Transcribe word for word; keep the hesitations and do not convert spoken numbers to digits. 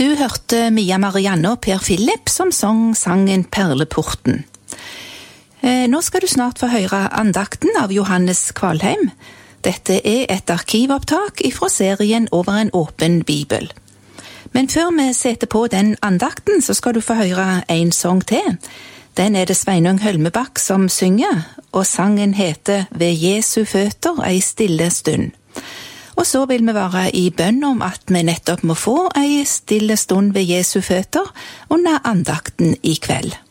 Du hørte Mia Marianne og Per Philip som sang sangen Perleporten. Nå skal du snart få høre andakten av Johannes Kvalheim. Dette er et arkivopptak fra serien Over en åpen bibel. Men før vi setter på den andakten, så skal du få høre en sang til. Den er det Sveinung Hølmebakk som synger, og sangen heter Ved Jesu føtter ei stille stund. Og så vil vi være i bønn om at vi nettopp må få ei stille stund ved Jesu føtter under andakten i kveld.